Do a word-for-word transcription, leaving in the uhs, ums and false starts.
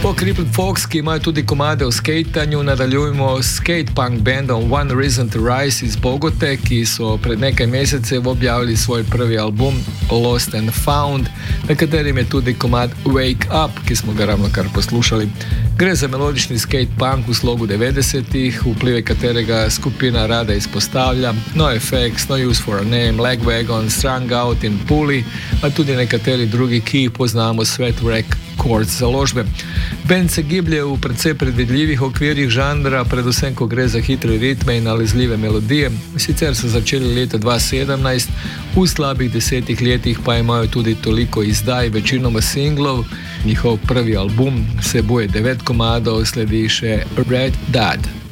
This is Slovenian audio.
Po Crippled Fox, ki imajo tudi komade o skatanju, nadaljujemo s skate-punk bandom One Reason to Rise iz Bogote, ki so pred nekaj mesecev objavili svoj prvi album Lost and Found, na katerim je tudi komad Wake Up, ki smo ga ravno kar poslušali. Gre za melodični skate-punk v slogu devetdesetih, vplive katerega skupina rada izpostavlja, No Effects, No Use for a Name, Lagwagon, Strung Out in Pulley, a tudi nekateri drugi, ki jih poznamo Sweat Records založbe. Band se giblje v precej predvidljivih okvirih žanra, predvsem ko gre za hitre ritme in nalezljive melodije. Sicer so začeli leta dva tisoč sedemnajst, v slabih desetih letih pa imajo tudi toliko izdaj, večinoma singlov. Njihov prvi album vsebuje devet komadov, sledi še Red Dad.